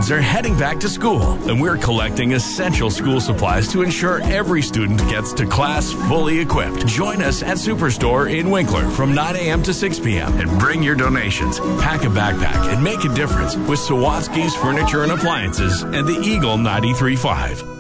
kids are heading back to school, and we're collecting essential school supplies to ensure every student gets to class fully equipped. Join us at Superstore in Winkler from 9 a.m. to 6 p.m. and bring your donations. Pack a backpack and make a difference with Sawatsky's Furniture and Appliances and the Eagle 93.5.